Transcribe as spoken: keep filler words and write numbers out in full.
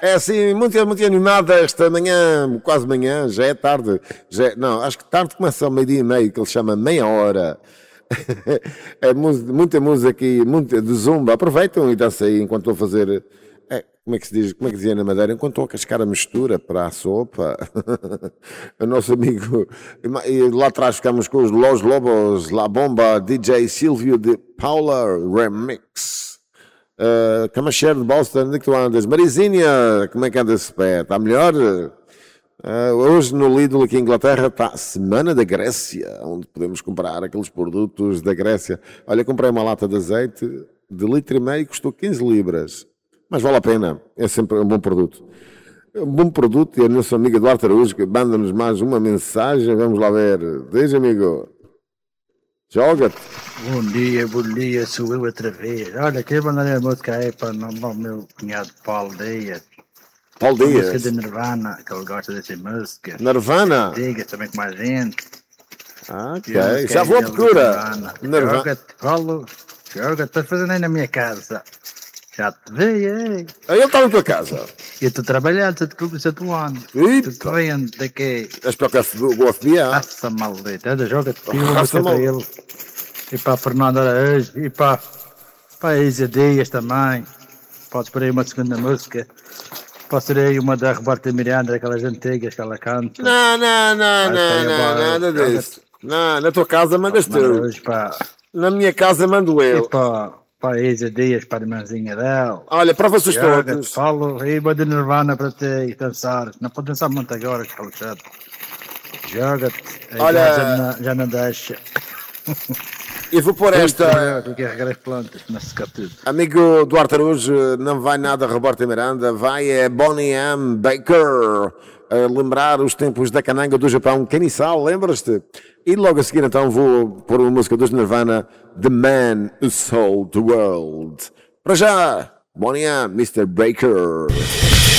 É assim, muito, muito animada esta manhã, quase manhã, já é tarde. Já é- não, acho que tarde começa ao meio-dia e meio, que ele chama meia hora. É mu- muita música aqui, muita de zumba. Aproveitam e dá-se aí enquanto estou a fazer. É, como é que se diz? Como é que dizia na Madeira? Enquanto estou a cascar a mistura para a sopa. O nosso amigo. E lá atrás ficamos com os Los Lobos, La Bomba, D J Silvio de Paula Remix. Uh, Camacheiro de Boston, onde é que tu andas? Marizinha, como é que andas? Está melhor? Uh, hoje no Lidl aqui em Inglaterra está a Semana da Grécia, onde podemos comprar aqueles produtos da Grécia. Olha, comprei uma lata de azeite de litro e meio, custou quinze libras. Mas vale a pena, é sempre um bom produto. É um bom produto e a nossa amiga Duarte Araújo que manda-nos mais uma mensagem. Vamos lá ver. Diz, amigo. Joga-te. Bom dia, bom dia, sou eu outra vez. Olha, queria mandar a música aí para o meu cunhado Paulo Dias. Paulo A Dias. música de Nirvana, que ele gosta dessa música. Nirvana. Diga também com mais gente. Ah, ok. E a música Já é vou à dele, procura. Nirvana. Nirvana. Joga-te, Paulo, joga-te, estás fazendo aí na minha casa. Já te vi, ei. Aí ele está na tua casa. Eu estou trabalhando, estou de clube do ano. Eita. Estou correndo daqui. Espero que o F B A. Raça maldita, anda, joga-te. Pedi uma Raça música para maldita. ele. E para a Fernanda Araújo. E para, para a Isa Dias também. Podes pôr aí uma segunda música. Posso ter aí uma da Roberta Miranda, aquelas antigas que ela canta. Não, não, não, Vai não, para aí não, abaixo, nada joga-te. disso. Não, na tua casa mandas tu. Araújo para, Na minha casa mando e eu. para, para a Isa Dias, para a irmãzinha dela. Olha, para vocês Joga-te, todos. Paulo, e uma de Nirvana para ti dançar. Não pode dançar muito agora, que é chato. Joga-te. Aí Olha- Já, não- já não deixa. Eu vou pôr esta. Do que carregar as plantas, não se seca tudo. Amigo Duarte Araújo, não vai nada a Roberta Miranda, vai é Bonnie M. Baker. A lembrar os tempos da cananga do Japão, Canissal, lembras-te? E logo a seguir então vou pôr uma música dos Nirvana, The Man Who Sold the World. Para já, Bonnie M. mister Baker.